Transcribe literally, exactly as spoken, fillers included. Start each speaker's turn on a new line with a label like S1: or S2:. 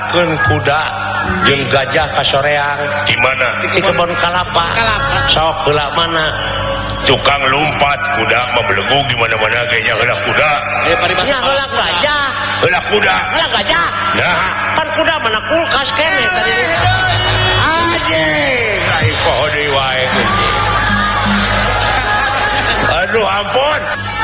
S1: keun kuda jeung gajah ka soreang
S2: di mana?
S1: di kebun kalapa. Sok heula mana?
S2: Tukang lompat kuda mah belegu di mana-mana ge nya heula kuda.
S1: Nya heula gajah.
S2: Heula kuda.
S1: Heula gajah.
S2: Nah,
S1: pan kuda mana kulkas kene tadi. Anjing, ai poho deui wae.
S2: aduh ampun.